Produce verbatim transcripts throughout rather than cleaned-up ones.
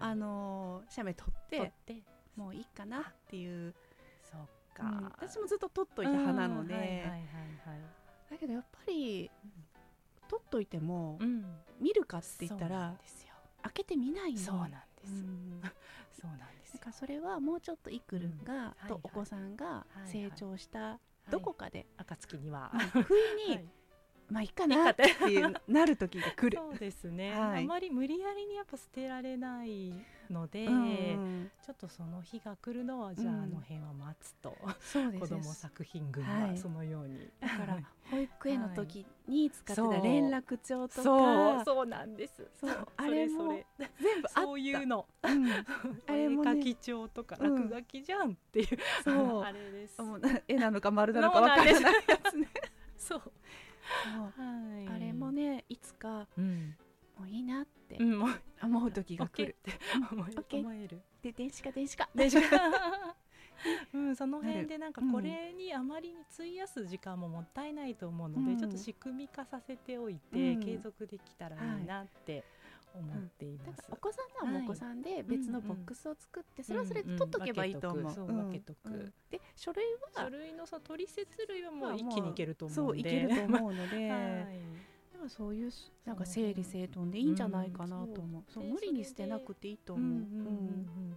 あのー、写メ撮って撮ってもういいかなっていう。 そうか、 うん、私もずっと撮っといた派なので、 はいはいはいはい、 だけどやっぱり、うん、撮っといても、 うん、 見るかって言ったらそうなんですよ、 開けてみないの。 そうなんです、うん、そうなんですよ。 だからそれはもうちょっとイクルンが、うん、 はいはい、 とお子さんが成長したどこかで、はいはい、暁には、 うん、不意に、はい、まあいいかなっていうなる時が来る。 そうですね、 はい、 あまり無理やりにやっぱ捨てられないので、 うん、 ちょっとその日が来るのはじゃあ、うん、あの辺は待つと、 そうです、 子ども作品群はそのように、 はい、だから保育園の時に使ってた連絡帳とか、 そうそうなんです、 そうあれも全部あった、 そういうの、 うん、あれもね、 絵書き帳とか落書きじゃんっていう、 うん、そうあれです。 もう絵なのか丸なのか分からないやつね。 そう、そう、 はい、あれもねいつか、 うん、 もういいなって思う時が来るって思える。 で電子化電子化電子化うん、その辺でなんかこれにあまりに費やす時間ももったいないと思うので、うん、ちょっと仕組み化させておいて、うん、継続できたらいいなって思っています、 うん、お子さんはお子さんで別のボックスを作って、はい、それはそれで取っとけばいいと思う、 そう分けとく、うん、 で書類は書類のさ取説類はもう一気にいけると思うので、 そういけると思うので、はい、そういうなんか整理整頓でいいんじゃないかなと思う、そうそう無理に捨てなくていいと思う、うんうんうんうん、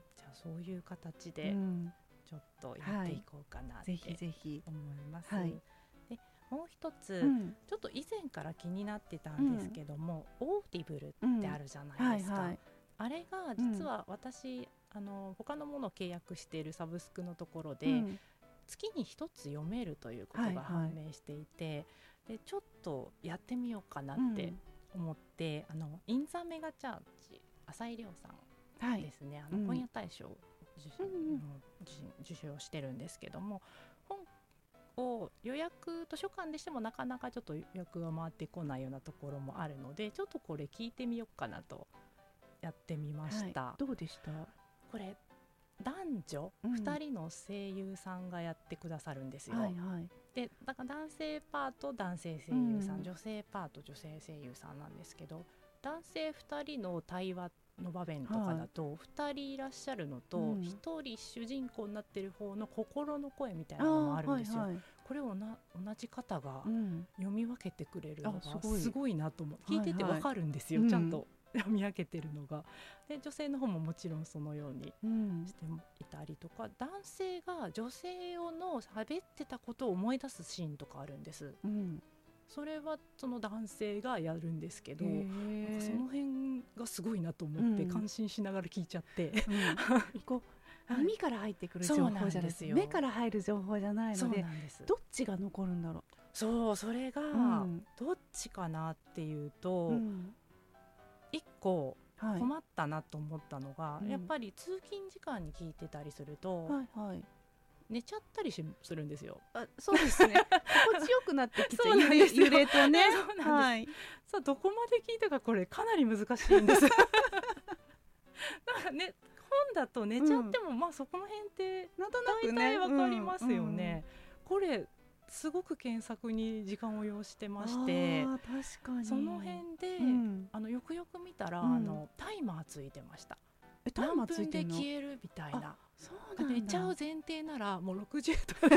じゃあそういう形でちょっとやっていこうかなって、 はい、ぜひぜひ思います、 はい、 でもう一つ、 うん、 ちょっと以前から気になってたんですけども、うん、オーディブルってあるじゃないですか、うんはいはい、あれが実は私、うん、あの他のものを契約しているサブスクのところで、うん、月に一つ読めるということが判明していて、はいはい、でちょっとやってみようかなって思って、うん、あのインザメガチャーチ浅井亮さんですね、はい、あの本屋大賞を受賞、うん、受賞してるんですけども、本を予約図書館でしてもなかなかちょっと予約が回ってこないようなところもあるので、ちょっとこれ聞いてみようかなとやってみました、 はい、どうでした？ これ男女ふたりの声優さんがやってくださるんですよ、 はいはい、 でだから男性パート男性声優さん、うん、女性パート女性声優さんなんですけど、男性ふたりの対話の場面とかだと、はい、ふたりいらっしゃるのと、うん、ひとり主人公になってる方の心の声みたいなのもあるんですよ、はいはい、これをな同じ方が読み分けてくれるのがすごいなと思う、聞いてて分かるんですよ、はいはい、ちゃんと読み分けてるのが、で女性の方ももちろんそのようにしていたりとか、うん、男性が女性の喋ってたことを思い出すシーンとかあるんです、うん、それはその男性がやるんですけど、なんかその辺がすごいなと思って感心しながら聞いちゃって、うん、 こう耳から入ってくる情報じゃないですよ、目から入る情報じゃないの で, でどっちが残るんだろう、 そうそれがどっちかなっていうと、うん、いっこ困ったなと思ったのが、はい、やっぱり通勤時間に聞いてたりすると、はいはい、寝ちゃったりするんですよ。 あ、そうですね心地よくなってきて揺れ、揺れとねそうなんです、はい、さあどこまで聞いたかこれかなり難しいんですだからね、本だと寝ちゃっても、うん、まあそこの辺って大体わかりますよね、うんうん、これすごく検索に時間を要してまして、 あ確かにその辺で、うん、あのよくよく見たら、うん、あのタイマーついてました。 えタイマーついてんの？ 何分で消えるみたいな。 そうなんだ。 寝ちゃう前提ならもうろくじゅうど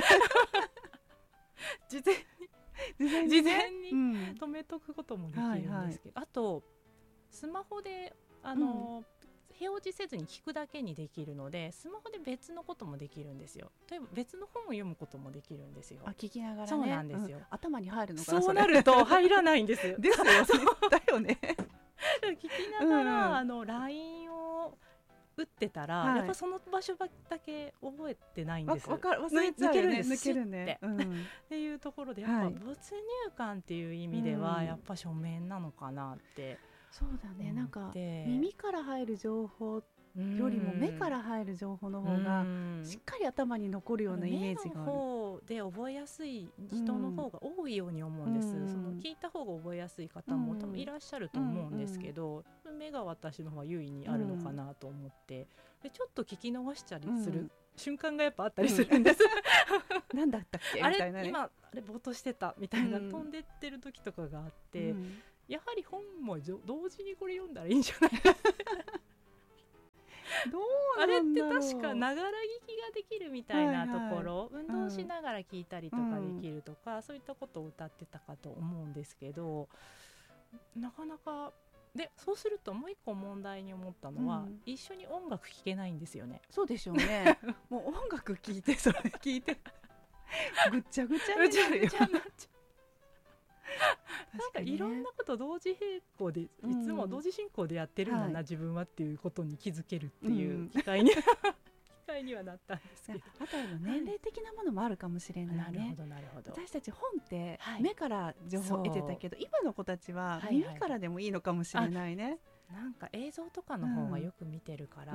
事前に事前に、ね、事前に止めとくこともできるんですけど、はいはい、あとスマホであの、うん、表示せずに聞くだけにできるので、スマホで別のこともできるんですよ。例えば別の本を読むこともできるんですよ。 あ、聞きながらね。 そうなんですよ、うん、 頭に入るのかな。 そうなると入らないんですですよねだよね聞きながら、うん、あの ライン を打ってたら、はい、やっぱその場所だけ覚えてないんです。 わかる、忘れちゃうよね、抜けるね、 うん、っていうところでやっぱ没入感っていう意味では、はい、やっぱ書面なのかなって、 そうだね、なんか耳から入る情報よりも目から入る情報の方がしっかり頭に残るようなイメージがある。 目の方で覚えやすい人の方が多いように思うんです、うん、その聞いた方が覚えやすい方も多分いらっしゃると思うんですけど、うん、目が私の方が優位にあるのかなと思って、でちょっと聞き逃したりする瞬間がやっぱあったりするんです、 うん、なんだったっけみたいな、ね、 あれ今あれぼーっとしてたみたいな、うん、飛んでってる時とかがあって、うん、やはり本も同時にこれ読んだらいいんじゃないどうあれってなんだろう。 確かながら聞きができるみたいなところ、 はいはい、 運動しながら聞いたりとかできるとか、うん、そういったことを歌ってたかと思うんですけど、なかなかで、そうするともう一個問題に思ったのは、うん、一緒に音楽聴けないんですよね。 そうでしょうねもう音楽聴いてそれ聴いてぐっちゃぐちゃになるよなんかいろんなこと同時並行で、いつも同時進行でやってるんだな、うん、自分はっていうことに気づけるっていう機会に、うん、機会にはなったんですけど、 あとは年齢的なものもあるかもしれないね。 なるほどなるほど。 私たち本って目から情報を得てたけど、はい、今の子たちは耳からでもいいのかもしれないね、はいはい、 なんか映像とかの方がよく見てるから、うん、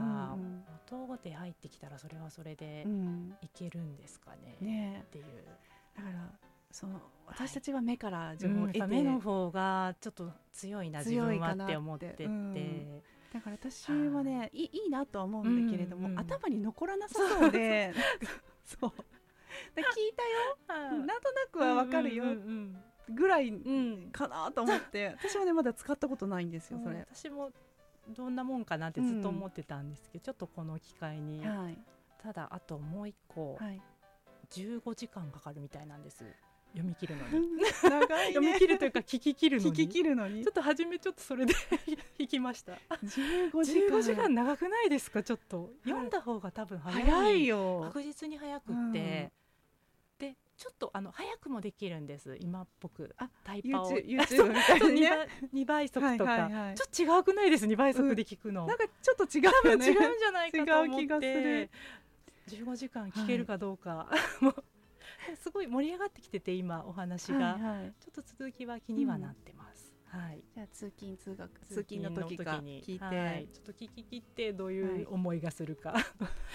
音で入ってきたらそれはそれでいけるんですかね、うん、ねっていう。 だからそう、私たちは目から情報を得て、 うん、目の方がちょっと強いな自分はって思ってて、うん、 だから私はね、いい、いいなとは思うんだけれども、うんうん、頭に残らなさそうでそうで聞いたよなんとなくは分かるよぐらいかなと思って、うん、私はねまだ使ったことないんですよそれ、うん、 私もどんなもんかなってずっと思ってたんですけど、うん、ちょっとこの機会に、はい、ただあともう一個、はい、じゅうごじかんかかるみたいなんです、読み切るのに長い、ね、 読み切るというか聞き切るのに聞き切るのにちょっと初めちょっとそれで引きましたじゅうごじかんじゅうごじかん長くないですか。ちょっと読んだ方が多分早い、 早いよ確実に早くって、うん、でちょっとあの早くもできるんです今っぽく、あタイパを YouTube みたいな、ね、 にばい速とか、はいはいはい、ちょっと違くないです。にばい速で聞くの、うん、 なんかちょっと違うよね、 多分違うんじゃないかと思って、 違う気がする。 じゅうごじかん聞けるかどうか、はい、もうすごい盛り上がってきてて今お話が、はいはい、ちょっと続きは気にはなってます、うん、はい、 じゃあ通勤通学通勤の時か聞いて、 はい、ちょっと聞き切ってどういう思いがするか、はい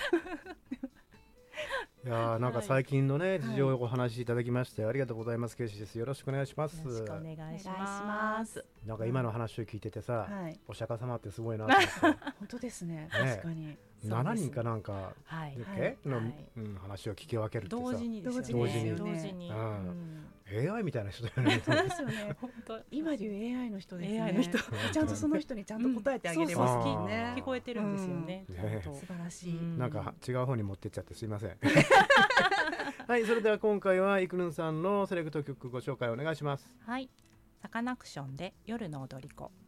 いやなんか最近のね、はい、事情をお話しいただきましてありがとうございます。ケイシです。よろしくお願いします。 よろしくお願いします。 なんか今の話を聞いててさ、はい、お釈迦様ってすごいなと思って本当ですね、確かにななにんかなんか、はいはいのはいうん、話を聞き分けるってさ同時にですよね、 同時に、 同時に、うんうんエーアイ みたいな人だよね。 そうですよね本当今でいう エーアイ の人ですね。 エーアイ の人ちゃんとその人にちゃんと答えてあげれますもんね、 聞こえてるんですよね、うんね、 素晴らしい、 なんか違う方に持ってっちゃってすいませんはい、それでは今回はイクルンさんのセレクト曲ご紹介お願いします。 はい、サカナクションで夜の踊り子。